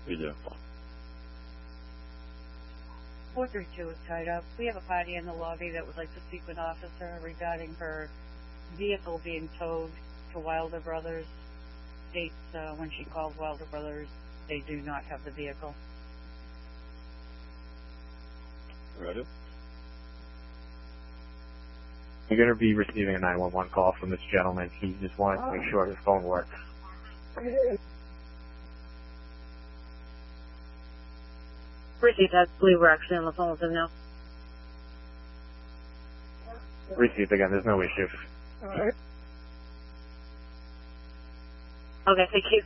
We do. 432 is tied up. We have a party in the lobby that would like to speak with an officer regarding her vehicle being towed to Wilder Brothers. States when she called Wilder Brothers, they do not have the vehicle. Ready? You're going to be receiving a 911 call from this gentleman. He just wanted to make sure his phone works. Received that. I believe we're actually on the phone with him now. Received again. There's no issue. Alright. Okay, thank you.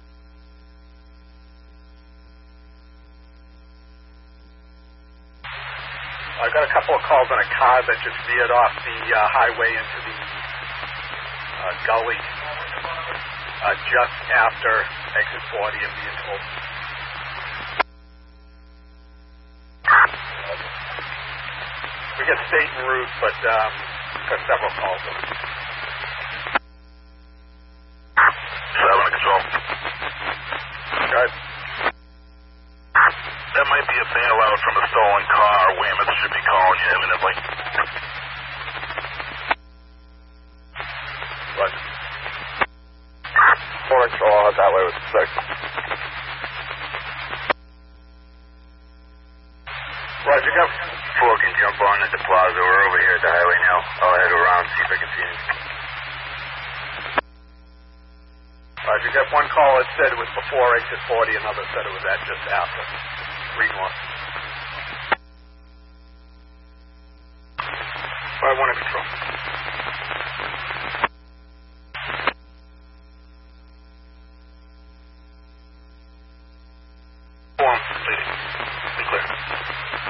I got a couple of calls on a car that just veered off the highway into the gully just after exit 40, I'm being told. We got state and route, but got several calls on it. 7 control. Good. That might be a bailout from a stolen car. Weymouth should be calling you imminently. Roger. 4 control, that way with 6. Roger, go. 4 can jump on at the plaza. We're over here at the highway now. I'll head around, see if I can see him. Roger, got one call that said it was before exit 40, another said it was at just after. 3 north.